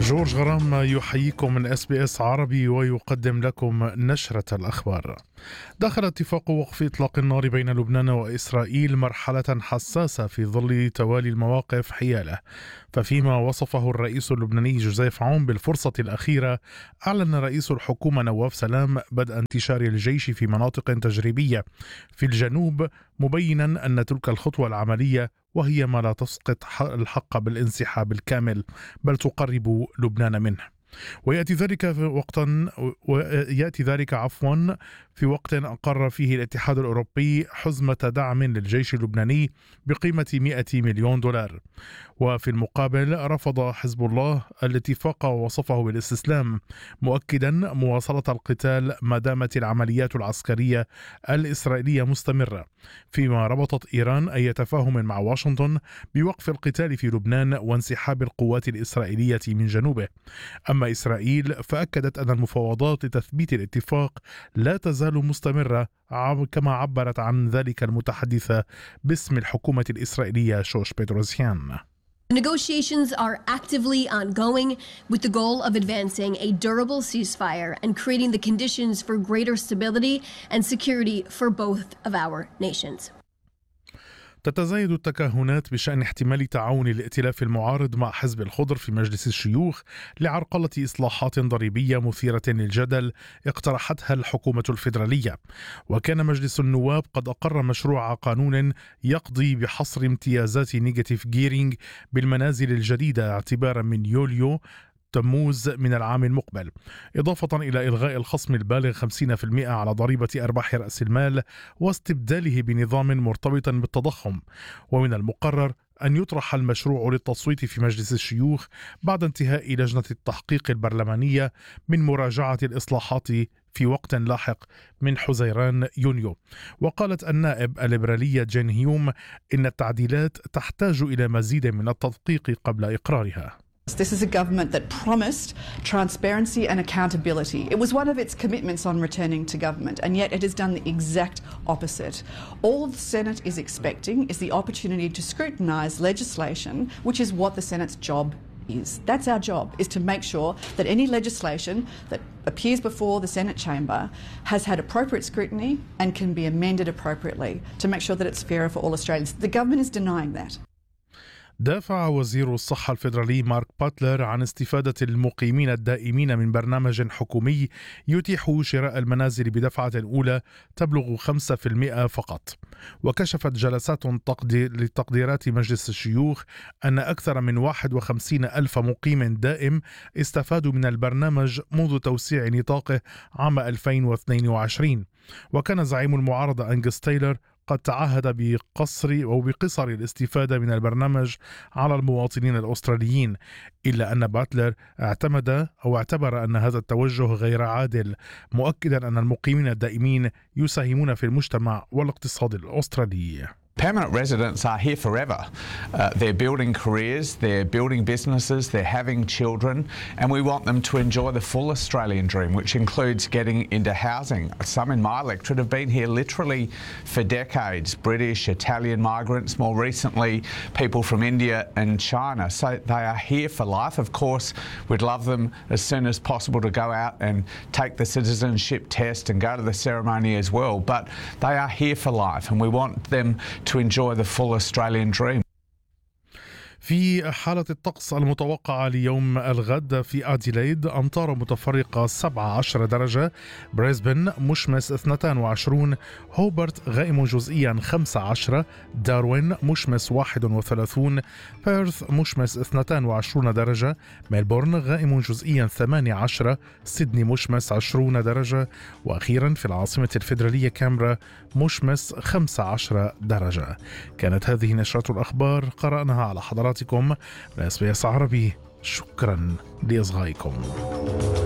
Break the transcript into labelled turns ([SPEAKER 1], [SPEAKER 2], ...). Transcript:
[SPEAKER 1] جورج غرام يحييكم من SBS عربي ويقدم لكم نشرة الأخبار. دخل اتفاق وقف إطلاق النار بين لبنان وإسرائيل مرحلة حساسة في ظل توالي المواقف حياله، ففيما وصفه الرئيس اللبناني جوزيف عون بالفرصة الأخيرة، أعلن رئيس الحكومة نواف سلام بدء انتشار الجيش في مناطق تجريبية في الجنوب، مبينا أن تلك الخطوة العملية وهي ما لا تسقط الحق بالانسحاب الكامل بل تقرب لبنان منه. ويأتي ذلك في وقت أقر فيه الاتحاد الأوروبي حزمة دعم للجيش اللبناني بقيمة 100 مليون دولار. وفي المقابل رفض حزب الله الاتفاق ووصفه بالاستسلام، مؤكدا مواصلة القتال ما دامت العمليات العسكرية الإسرائيلية مستمرة، فيما ربطت إيران أي تفاهم مع واشنطن بوقف القتال في لبنان وانسحاب القوات الإسرائيلية من جنوبه. أما إسرائيل فأكدت أن المفاوضات لتثبيت الاتفاق لا تزال مستمرة، كما عبرت عن ذلك المتحدثة باسم الحكومة الإسرائيلية شوش بيتروسيان.
[SPEAKER 2] Negotiations are actively ongoing with the goal of advancing a durable ceasefire and creating the conditions for greater stability and security for both of our nations.
[SPEAKER 1] تتزايد التكهنات بشأن احتمال تعاون الائتلاف المعارض مع حزب الخضر في مجلس الشيوخ لعرقلة إصلاحات ضريبية مثيرة للجدل اقترحتها الحكومة الفيدرالية. وكان مجلس النواب قد أقر مشروع قانون يقضي بحصر امتيازات نيجاتيف جيرينج بالمنازل الجديدة اعتبارا من يوليو تموز من العام المقبل، إضافة إلى إلغاء الخصم البالغ 50% على ضريبة أرباح رأس المال واستبداله بنظام مرتبط بالتضخم. ومن المقرر أن يطرح المشروع للتصويت في مجلس الشيوخ بعد انتهاء لجنة التحقيق البرلمانية من مراجعة الإصلاحات في وقت لاحق من حزيران يونيو. وقالت النائب الليبرالية جين هيوم إن التعديلات تحتاج إلى مزيد من التدقيق قبل إقرارها.
[SPEAKER 3] This is a government that promised transparency and accountability. It was one of its commitments on returning to government, and yet it has done the exact opposite. All the Senate is expecting is the opportunity to scrutinise legislation, which is what the Senate's job is. That's our job, is to make sure that any legislation that appears before the Senate chamber has had appropriate scrutiny and can be amended appropriately to make sure that it's fairer for all Australians. The government is denying that.
[SPEAKER 1] دافع وزير الصحة الفيدرالي مارك باتلر عن استفادة المقيمين الدائمين من برنامج حكومي يتيح شراء المنازل بدفعة أولى تبلغ 5% فقط. وكشفت جلسات لتقديرات مجلس الشيوخ أن أكثر من 51 ألف مقيم دائم استفادوا من البرنامج منذ توسيع نطاقه عام 2022. وكان زعيم المعارضة أنجس تايلر قد تعهد بقصر الاستفادة من البرنامج على المواطنين الأستراليين، إلا أن باتلر اعتبر أن هذا التوجه غير عادل، مؤكدا أن المقيمين الدائمين يساهمون في المجتمع والاقتصاد الأسترالي.
[SPEAKER 4] Permanent residents are here forever. They're building careers, they're building businesses, they're having children, and we want them to enjoy the full Australian dream, which includes getting into housing. Some in my electorate have been here literally for decades. British, Italian migrants, more recently people from India and China. So they are here for life. Of course, we'd love them as soon as possible to go out and take the citizenship test and go to the ceremony as well. But they are here for life, and we want them to enjoy the full Australian dream.
[SPEAKER 1] في حالة الطقس المتوقعة ليوم الغد في أديلايد أمطار متفرقة 17 درجة، بريسبن مشمس 22، هوبرت غائم جزئيا 15، داروين مشمس 31، بيرث مشمس 22 درجة، ميلبورن غائم جزئيا 18، سيدني مشمس 20 درجة، وأخيرا في العاصمة الفيدرالية كامبرا مشمس 15 درجة. كانت هذه نشرة الأخبار قرأناها على حضراتكم من SBS عربي. شكرا لإصغائكم.